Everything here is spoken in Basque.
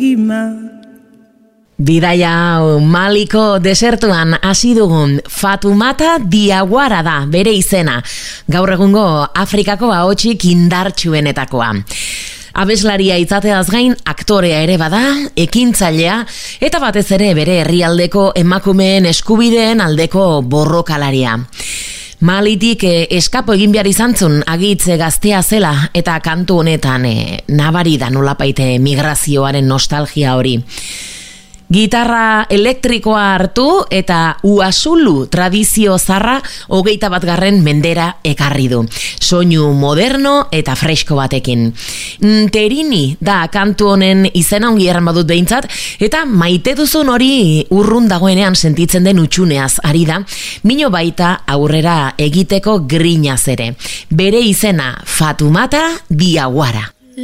Bidaia Maliko desertuan hasi dugun Fatumata Diawara da bere izena, gaur egungo Afrikako ahotsik indartsuenetakoa. Abeslaria izateaz gain aktorea ere bada, ekintzailea eta batez ere bere herrialdeko emakumeen eskubideen aldeko borrokalaria. Malitik eskapo egin behar izantzun agitze gaztea zela eta kantu honetan nabari da nolapaite migrazioaren nostalgia hori. Gitarra elektrikoa hartu eta uasulu tradizio zarra 21. mendera ekarri du. Soinu moderno eta fresko batekin. Terini da kantu honen izena, ongi erran badut behintzat, eta maite duzun hori urrun dagoenean sentitzen den utxuneaz ari da, mino baita aurrera egiteko grinaz ere. Bere izena Fatumata Diawara.